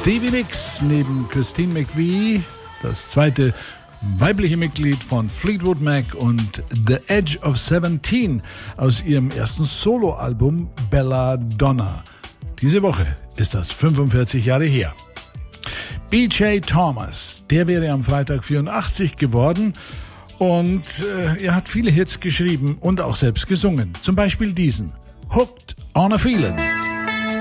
Stevie Nicks neben Christine McVie, das zweite weibliche Mitglied von Fleetwood Mac und The Edge of 17 aus ihrem ersten Soloalbum Belladonna. Diese Woche ist das 45 Jahre her. B.J. Thomas, der wäre am Freitag 84 geworden und er hat viele Hits geschrieben und auch selbst gesungen. Zum Beispiel diesen, Hooked on a Feeling.